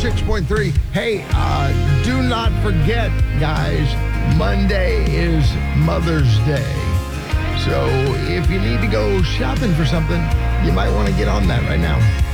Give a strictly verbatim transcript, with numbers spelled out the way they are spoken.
six point three. Hey, uh, do not forget, guys, Monday is Mother's Day. So if you need to go shopping for something, you might want to get on that right now.